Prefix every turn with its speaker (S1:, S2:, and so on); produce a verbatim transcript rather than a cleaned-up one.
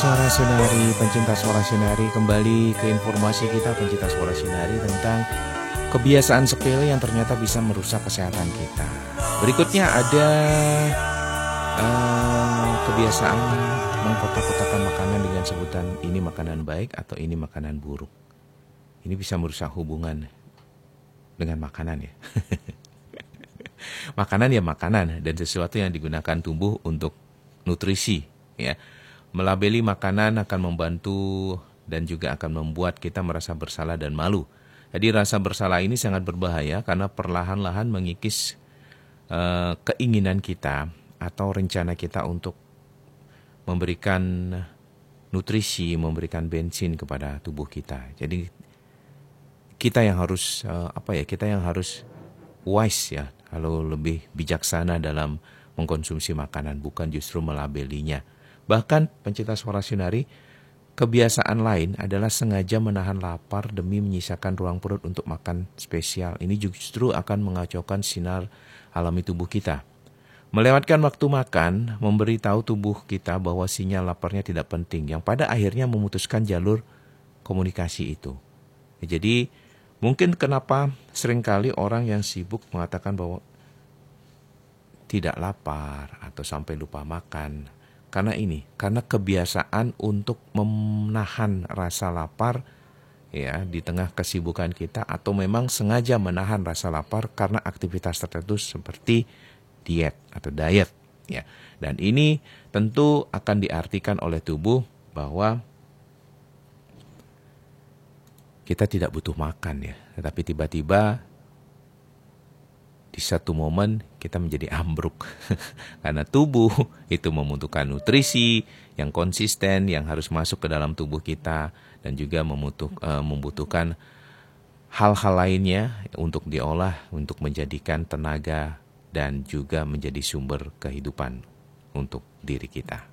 S1: Suara Sinari, pencinta Suara Sinari, kembali ke informasi kita pencinta Suara Sinari tentang kebiasaan sepele yang ternyata bisa merusak kesehatan kita. Berikutnya ada uh, kebiasaan mengkotak-kotakan makanan dengan sebutan ini makanan baik atau ini makanan buruk. Ini bisa merusak hubungan dengan makanan ya. Makanan ya makanan dan sesuatu yang digunakan tubuh untuk nutrisi ya. Melabeli makanan akan membantu dan juga akan membuat kita merasa bersalah dan malu. Jadi rasa bersalah ini sangat berbahaya karena perlahan-lahan mengikis uh, keinginan kita atau rencana kita untuk memberikan nutrisi, memberikan bensin kepada tubuh kita. Jadi kita yang harus uh, apa ya? Kita yang harus wise ya, kalau lebih bijaksana dalam mengkonsumsi makanan, bukan justru melabelinya. Bahkan pencinta Suara Sinari, kebiasaan lain adalah sengaja menahan lapar demi menyisakan ruang perut untuk makan spesial. Ini justru akan mengacaukan sinar alami tubuh kita. Melewatkan waktu makan, memberitahu tubuh kita bahwa sinyal laparnya tidak penting, yang pada akhirnya memutuskan jalur komunikasi itu. Jadi mungkin kenapa seringkali orang yang sibuk mengatakan bahwa tidak lapar atau sampai lupa makan. Karena ini, karena kebiasaan untuk menahan rasa lapar ya di tengah kesibukan kita, atau memang sengaja menahan rasa lapar karena aktivitas tertentu seperti diet atau diet ya. Dan ini tentu akan diartikan oleh tubuh bahwa kita tidak butuh makan ya, tetapi tiba-tiba di satu momen kita menjadi ambruk karena tubuh itu membutuhkan nutrisi yang konsisten yang harus masuk ke dalam tubuh kita dan juga membutuh, uh, membutuhkan hal-hal lainnya untuk diolah untuk menjadikan tenaga dan juga menjadi sumber kehidupan untuk diri kita.